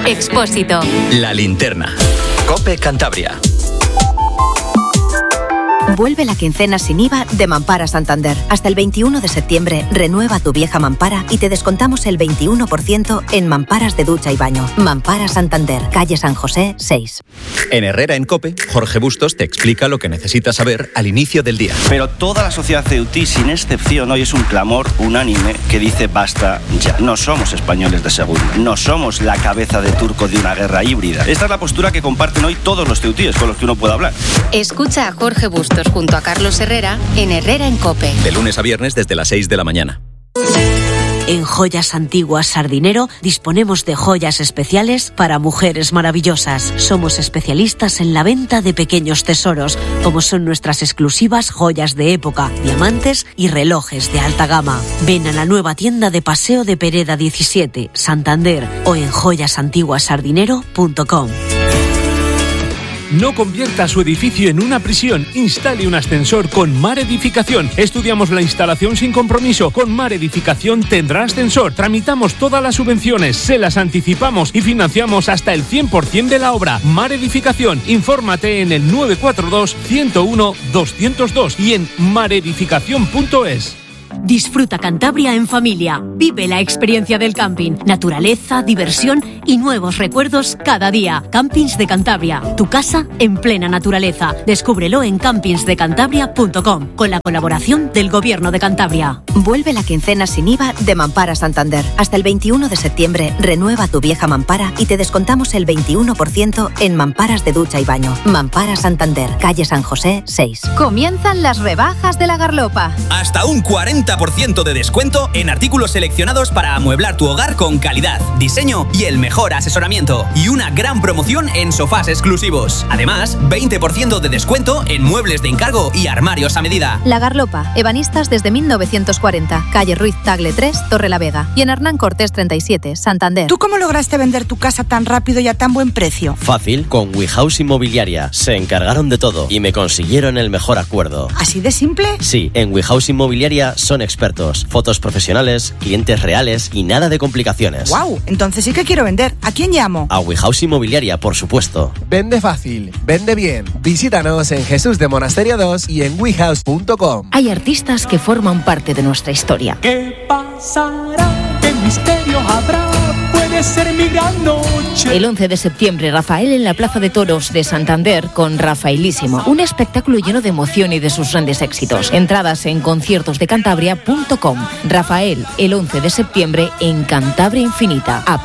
Expósito. La Linterna. COPE Cantabria. Vuelve la quincena sin IVA de Mampara Santander. Hasta el 21 de septiembre renueva tu vieja mampara y te descontamos el 21% en mamparas de ducha y baño. Mampara Santander, calle San José 6. En Herrera en COPE, Jorge Bustos te explica lo que necesitas saber al inicio del día. Pero toda la sociedad ceutí, sin excepción, hoy es un clamor unánime que dice basta ya. No somos españoles de segunda, no somos la cabeza de turco de una guerra híbrida. Esta es la postura que comparten hoy todos los ceutíes con los que uno puede hablar. Escucha a Jorge Bustos junto a Carlos Herrera en Herrera en COPE. De lunes a viernes desde las 6 de la mañana. En Joyas Antiguas Sardinero disponemos de joyas especiales para mujeres maravillosas. Somos especialistas en la venta de pequeños tesoros, como son nuestras exclusivas joyas de época, diamantes y relojes de alta gama. Ven a la nueva tienda de Paseo de Pereda 17, Santander, o en joyasantiguasardinero.com. No convierta su edificio en una prisión. Instale un ascensor con Mar Edificación. Estudiamos la instalación sin compromiso. Con Mar Edificación tendrá ascensor. Tramitamos todas las subvenciones, se las anticipamos y financiamos hasta el 100% de la obra. Mar Edificación. Infórmate en el 942 101 202 y en maredificación.es. Disfruta Cantabria en familia. Vive la experiencia del camping. Naturaleza, diversión y nuevos recuerdos cada día. Campings de Cantabria. Tu casa en plena naturaleza. Descúbrelo en campingsdecantabria.com con la colaboración del Gobierno de Cantabria. Vuelve la quincena sin IVA de Mampara Santander. Hasta el 21 de septiembre renueva tu vieja mampara y te descontamos el 21% en mamparas de ducha y baño. Mampara Santander, calle San José 6. Comienzan las rebajas de La Garlopa. Hasta un 40% de descuento en artículos seleccionados para amueblar tu hogar con calidad, diseño y el mejor asesoramiento. Y una gran promoción en sofás exclusivos. Además, 20% de descuento en muebles de encargo y armarios a medida. La Garlopa, ebanistas desde 1940. Calle Ruiz Tagle 3, Torrelavega. Y en Hernán Cortés 37, Santander. ¿Tú cómo lograste vender tu casa tan rápido y a tan buen precio? Fácil, con WeHouse Inmobiliaria. Se encargaron de todo y me consiguieron el mejor acuerdo. ¿Así de simple? Sí, en WeHouse Inmobiliaria son expertos, fotos profesionales, clientes reales y nada de complicaciones. ¡Wow! Entonces sí que quiero vender. ¿A quién llamo? A WeHouse Inmobiliaria, por supuesto. Vende fácil, vende bien. Visítanos en Jesús de Monasterio 2 y en wehouse.com. Hay artistas que forman parte de nuestra historia. ¿Qué pasará? ¿Qué misterio habrá? Puede ser mi gran noche. El 11 de septiembre, Rafael en la Plaza de Toros de Santander con Rafaelísimo. Un espectáculo lleno de emoción y de sus grandes éxitos. Entradas en conciertosdecantabria.com. Rafael, el 11 de septiembre en Cantabria Infinita.